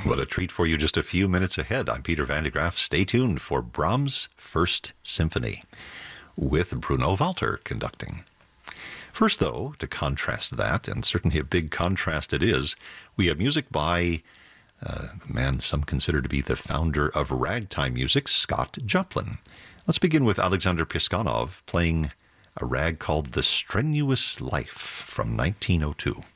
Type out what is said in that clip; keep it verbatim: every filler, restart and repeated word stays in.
What a treat for you just a few minutes ahead. I'm Peter Van de Graaff. Stay tuned for Brahms' First Symphony with Bruno Walter conducting. First, though, to contrast that, and certainly a big contrast it is, we have music by uh, a man some consider to be the founder of ragtime music, Scott Joplin. Let's begin with Alexander Piskunov playing a rag called The Strenuous Life from nineteen oh two.